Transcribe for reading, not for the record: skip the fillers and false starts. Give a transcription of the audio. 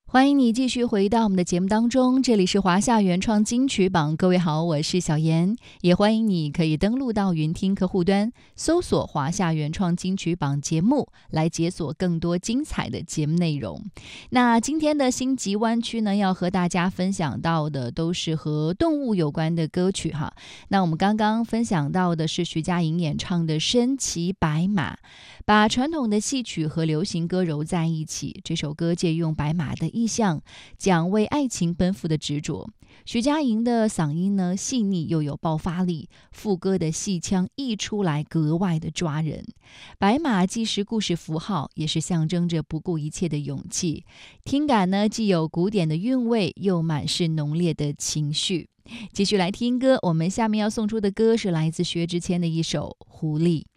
欢迎你继续回到我们的节目当中，这里是华夏原创金曲榜。各位好，我是小妍，也欢迎你可以登录到云听客户端，搜索华夏原创金曲榜节目，来解锁更多精彩的节目内容。那今天的星极湾区呢，要和大家分享到的都是和动物有关的歌曲哈。那我们刚刚分享到的是徐佳莹演唱的《身骑白马》，把传统的戏曲和流行歌揉在一起。这首歌借用白马的意象，讲为爱情奔赴的执着。徐佳莹的嗓音呢，细腻又有爆发力，副歌的戏腔一出来格外的抓人。白马既是故事符号，也是象征着不顾一切的勇气。听感呢，既有古典的韵味，又满是浓烈的情绪。继续来听歌，我们下面要送出的歌是来自薛之谦的一首《狐狸》。